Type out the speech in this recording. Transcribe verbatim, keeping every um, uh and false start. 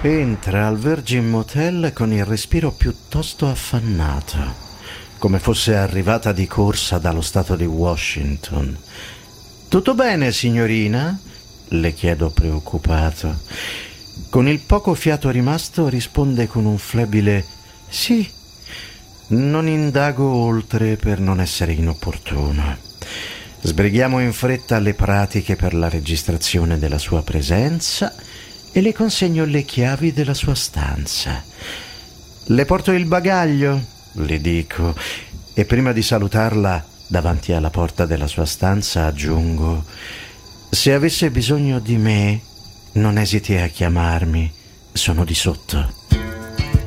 Entra al Virgin Motel con il respiro piuttosto affannato, come fosse arrivata di corsa dallo stato di Washington. «Tutto bene, signorina?» le chiedo preoccupato. Con il poco fiato rimasto risponde con un flebile «sì». Non indago oltre per non essere inopportuno. Sbrighiamo in fretta le pratiche per la registrazione della sua presenza e le consegno le chiavi della sua stanza. «Le porto il bagaglio?» le dico, e prima di salutarla davanti alla porta della sua stanza aggiungo: «Se avesse bisogno di me, non esiti a chiamarmi, sono di sotto».